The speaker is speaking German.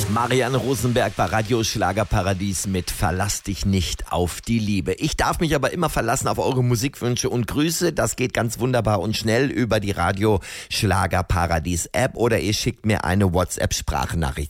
Marianne Rosenberg bei Radio Schlagerparadies mit Verlass dich nicht auf die Liebe. Ich darf mich aber immer verlassen auf eure Musikwünsche und Grüße. Das geht ganz wunderbar und schnell über die Radio Schlagerparadies App oder ihr schickt mir eine WhatsApp-Sprachnachricht.